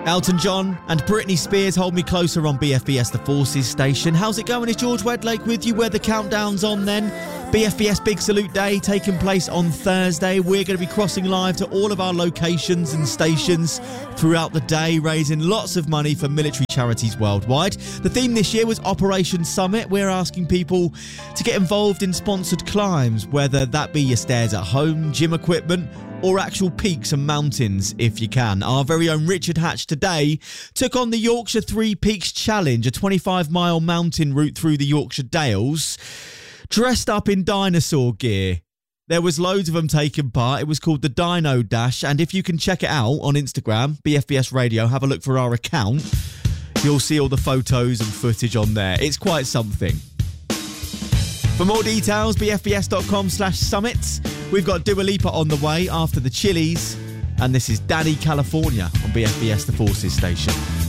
Elton John and Britney Spears, Hold Me Closer on BFBS The Forces station. How's it going? It's George Wedlake with you where the countdown's on then. BFBS Big Salute Day taking place on Thursday. We're going to be crossing live to all of our locations and stations throughout the day, raising lots of money for military charities worldwide. The theme this year was Operation Summit. We're asking people to get involved in sponsored climbs, whether that be your stairs at home, gym equipment, or actual peaks and mountains if you can. Our very own Richard Hatch today took on the Yorkshire Three Peaks Challenge, a 25-mile mountain route through the Yorkshire Dales, dressed up in dinosaur gear. There was loads of them taking part. It was called the Dino Dash, and if you can check it out on Instagram, BFBS Radio, have a look for our account, you'll see all the photos and footage on there. It's quite something. For more details, bfbs.com/summits. We've got Dua Lipa on the way after the Chili's. And this is Danny California on BFBS The Forces station.